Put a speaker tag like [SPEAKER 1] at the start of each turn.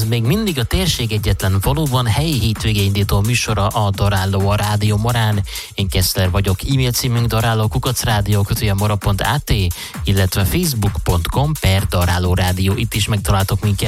[SPEAKER 1] Ez még mindig a térség egyetlen valóban helyi hétvégéindító műsora, a Darálló a Rádió Morán. Én Keszler vagyok, e-mail címünk darálló@rádió.at, illetve facebook.com/Darálló Rádió. Itt is megtaláltok minket.